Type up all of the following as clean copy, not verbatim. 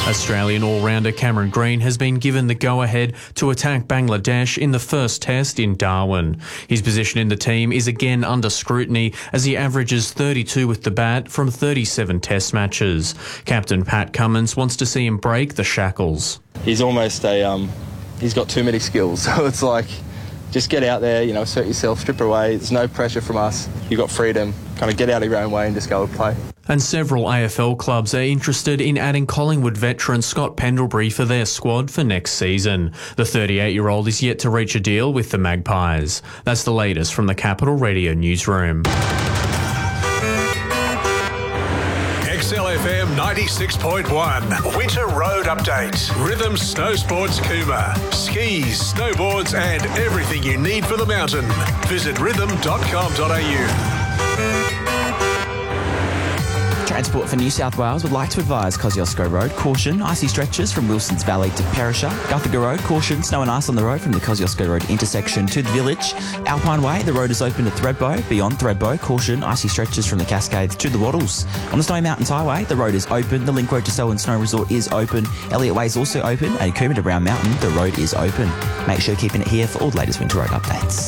Australian all-rounder Cameron Green has been given the go-ahead to attack Bangladesh in the first test in Darwin. His position in the team is again under scrutiny as he averages 32 with the bat from 37 test matches. Captain Pat Cummins wants to see him break the shackles. He's almost he's got too many skills, so it's like, just get out there, assert yourself, strip away. There's no pressure from us. You've got freedom. Kind of get out of your own way and just go and play. And several AFL clubs are interested in adding Collingwood veteran Scott Pendlebury for their squad for next season. The 38-year-old is yet to reach a deal with the Magpies. That's the latest from the Capital Radio newsroom. XLFM 96.1 Winter Road Update. Rhythm Snow Sports Cooma. Skis, snowboards and everything you need for the mountain. Visit rhythm.com.au. Transport for New South Wales would like to advise Kosciuszko Road, caution, icy stretches from Wilson's Valley to Perisher. Guthaga Road, caution, snow and ice on the road from the Kosciuszko Road intersection to the village. Alpine Way, the road is open to Thredbo. Beyond Thredbo, caution, icy stretches from the Cascades to the Wattles. On the Snowy Mountains Highway, the road is open. The Link Road to Selwyn Snow Resort is open. Elliott Way is also open. And Cooma to Brown Mountain, the road is open. Make sure you're keeping it here for all the latest winter road updates.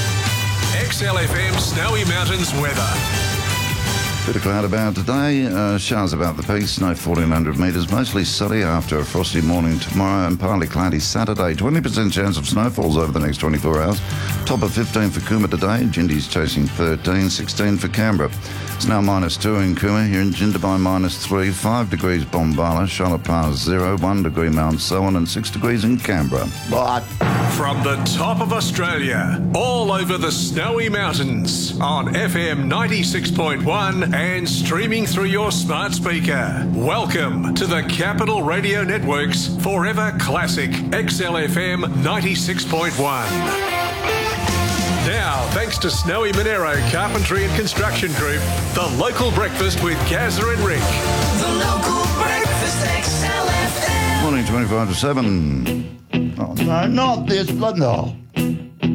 XLFM Snowy Mountains weather. Bit of cloud about today, showers about the peak, snow 1400 metres, mostly sunny after a frosty morning tomorrow and partly cloudy Saturday. 20% chance of snowfalls over the next 24 hours. Top of 15 for Cooma today, Jindy's chasing 13, 16 for Canberra. It's now -2 in Cooma, here in Jindabyne -3, 5 degrees Bombala, Charlotte Pass 0, 1 degree Mount Selwyn and 6 degrees in Canberra. But from the top of Australia, all over the Snowy Mountains, on FM 96.1 and streaming through your smart speaker. Welcome to the Capital Radio Network's Forever Classic XLFM 96.1. Now, thanks to Snowy Monero Carpentry and Construction Group, the local breakfast with Gazza and Rick. The local breakfast XLFM. Morning, 25 to 7. Oh, no, not this. No.